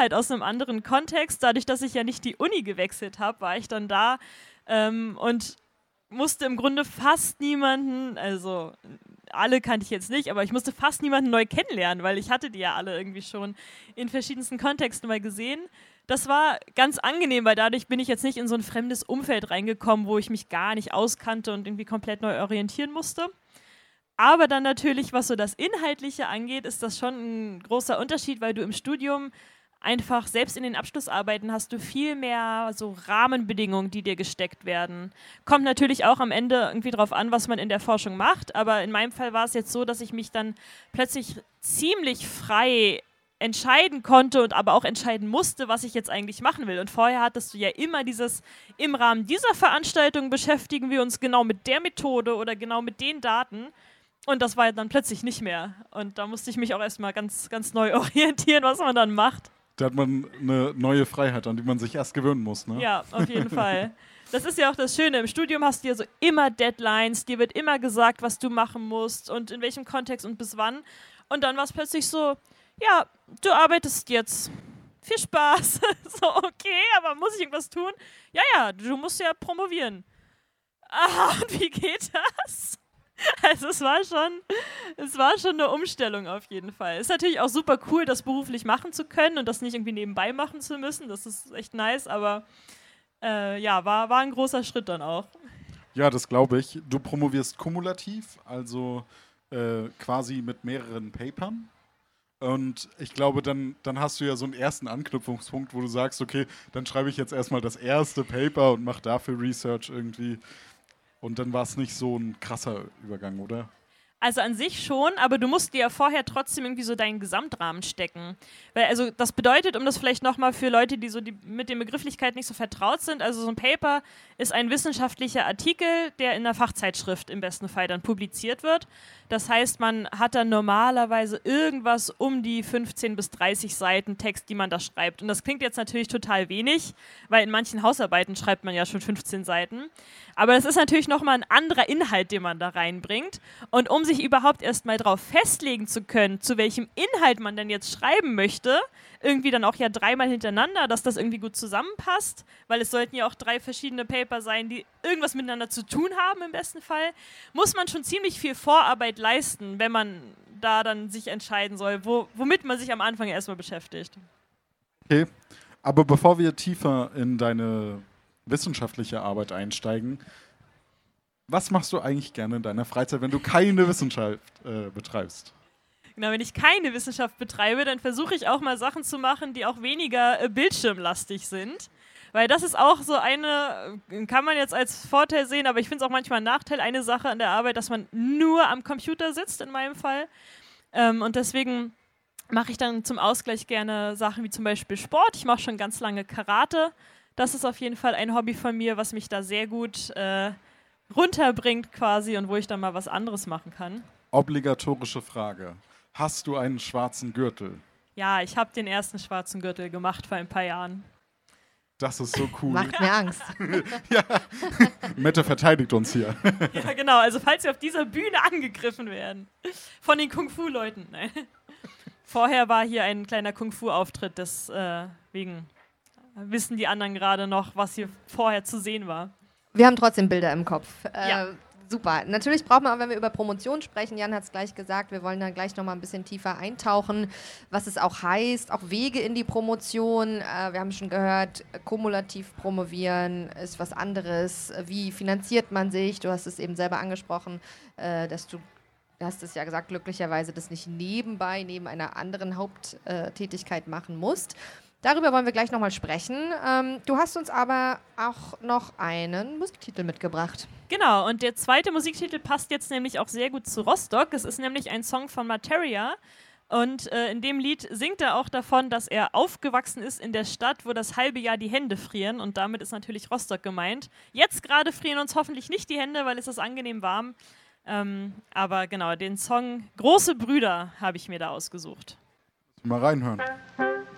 halt aus einem anderen Kontext. Dadurch, dass ich ja nicht die Uni gewechselt habe, war ich dann da und musste im Grunde fast niemanden, also alle kannte ich jetzt nicht, aber ich musste fast niemanden neu kennenlernen, weil ich hatte die ja alle irgendwie schon in verschiedensten Kontexten mal gesehen. Das war ganz angenehm, weil dadurch bin ich jetzt nicht in so ein fremdes Umfeld reingekommen, wo ich mich gar nicht auskannte und irgendwie komplett neu orientieren musste. Aber dann natürlich, was so das Inhaltliche angeht, ist das schon ein großer Unterschied, weil du im Studium einfach, selbst in den Abschlussarbeiten, hast du viel mehr so Rahmenbedingungen, die dir gesteckt werden. Kommt natürlich auch am Ende irgendwie drauf an, was man in der Forschung macht, aber in meinem Fall war es jetzt so, dass ich mich dann plötzlich ziemlich frei entscheiden konnte und aber auch entscheiden musste, was ich jetzt eigentlich machen will. Und vorher hattest du ja immer dieses, im Rahmen dieser Veranstaltung beschäftigen wir uns genau mit der Methode oder genau mit den Daten. Und das war dann plötzlich nicht mehr. Und da musste ich mich auch erstmal ganz, ganz neu orientieren, was man dann macht. Da hat man eine neue Freiheit, an die man sich erst gewöhnen muss, ne? Ja, auf jeden Fall. Das ist ja auch das Schöne. Im Studium hast du ja so immer Deadlines, dir wird immer gesagt, was du machen musst und in welchem Kontext und bis wann. Und dann war es plötzlich so, ja, du arbeitest jetzt. Viel Spaß. So, okay, aber muss ich irgendwas tun? Ja, du musst ja promovieren. Aha, und wie geht das? Also es war schon eine Umstellung auf jeden Fall. Ist natürlich auch super cool, das beruflich machen zu können und das nicht irgendwie nebenbei machen zu müssen. Das ist echt nice, aber war ein großer Schritt dann auch. Ja, das glaube ich. Du promovierst kumulativ, also quasi mit mehreren Papern. Und ich glaube, dann hast du ja so einen ersten Anknüpfungspunkt, wo du sagst, okay, dann schreibe ich jetzt erstmal das erste Paper und mache dafür Research irgendwie. Und dann war es nicht so ein krasser Übergang, oder? Also an sich schon, aber du musst dir ja vorher trotzdem irgendwie so deinen Gesamtrahmen stecken. Weil, also das bedeutet, um das vielleicht nochmal für Leute, die so mit den Begrifflichkeiten nicht so vertraut sind, also so ein Paper ist ein wissenschaftlicher Artikel, der in einer Fachzeitschrift im besten Fall dann publiziert wird. Das heißt, man hat dann normalerweise irgendwas um die 15 bis 30 Seiten Text, die man da schreibt. Und das klingt jetzt natürlich total wenig, weil in manchen Hausarbeiten schreibt man ja schon 15 Seiten. Aber das ist natürlich nochmal ein anderer Inhalt, den man da reinbringt. Und um sich überhaupt erstmal darauf festlegen zu können, zu welchem Inhalt man denn jetzt schreiben möchte, irgendwie dann auch ja 3-mal hintereinander, dass das irgendwie gut zusammenpasst, weil es sollten ja auch 3 verschiedene Paper sein, die irgendwas miteinander zu tun haben im besten Fall, muss man schon ziemlich viel Vorarbeit leisten, wenn man da dann sich entscheiden soll, womit man sich am Anfang erstmal beschäftigt. Okay, aber bevor wir tiefer in deine wissenschaftliche Arbeit einsteigen, was machst du eigentlich gerne in deiner Freizeit, wenn du keine Wissenschaft betreibst? Genau, wenn ich keine Wissenschaft betreibe, dann versuche ich auch mal Sachen zu machen, die auch weniger bildschirmlastig sind. Weil das ist auch so eine, kann man jetzt als Vorteil sehen, aber ich finde es auch manchmal ein Nachteil, eine Sache an der Arbeit, dass man nur am Computer sitzt, in meinem Fall. Und deswegen mache ich dann zum Ausgleich gerne Sachen wie zum Beispiel Sport. Ich mache schon ganz lange Karate. Das ist auf jeden Fall ein Hobby von mir, was mich da sehr gut runterbringt quasi und wo ich dann mal was anderes machen kann. Obligatorische Frage. Hast du einen schwarzen Gürtel? Ja, ich habe den ersten schwarzen Gürtel gemacht vor ein paar Jahren. Das ist so cool. Macht mir Angst. Ja. Mette verteidigt uns hier. Ja, genau. Also falls wir auf dieser Bühne angegriffen werden von den Kung-Fu-Leuten. Nein. Vorher war hier ein kleiner Kung-Fu-Auftritt, deswegen wissen die anderen gerade noch, was hier vorher zu sehen war. Wir haben trotzdem Bilder im Kopf. Ja. Super. Natürlich braucht man, wenn wir über Promotion sprechen, Jan hat es gleich gesagt, wir wollen da gleich nochmal ein bisschen tiefer eintauchen, was es auch heißt, auch Wege in die Promotion. Wir haben schon gehört, kumulativ promovieren ist was anderes. Wie finanziert man sich? Du hast es eben selber angesprochen, dass du hast es ja gesagt, glücklicherweise das nicht nebenbei, neben einer anderen Haupttätigkeit machen musst. Darüber wollen wir gleich nochmal sprechen. Du hast uns aber auch noch einen Musiktitel mitgebracht. Genau, und der zweite Musiktitel passt jetzt nämlich auch sehr gut zu Rostock. Es ist nämlich ein Song von Materia. Und in dem Lied singt er auch davon, dass er aufgewachsen ist in der Stadt, wo das halbe Jahr die Hände frieren. Und damit ist natürlich Rostock gemeint. Jetzt gerade frieren uns hoffentlich nicht die Hände, weil es ist angenehm warm. Aber genau, den Song Große Brüder habe ich mir da ausgesucht. Mal reinhören.